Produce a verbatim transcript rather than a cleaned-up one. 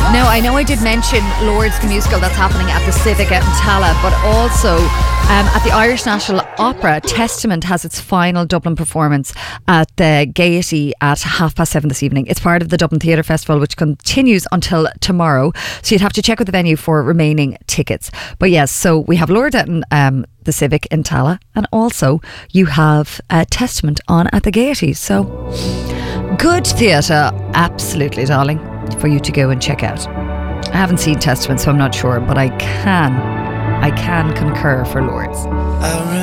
No, I know I did mention Lourdes the musical that's happening at the Civic out in Tala, but also um, at the Irish National Opera, Testament has its final Dublin performance at the Gaiety at half past seven this evening. It's part of the Dublin Theatre Festival, which continues until tomorrow, so you'd have to check with the venue for remaining tickets. But yes, so we have Lourdes at um, the Civic in Tala, and also you have uh, Testament on at the Gaiety. So good theatre, absolutely, darling, for you to go and check out. I haven't seen Testament, so I'm not sure, but I can I can concur for Lourdes.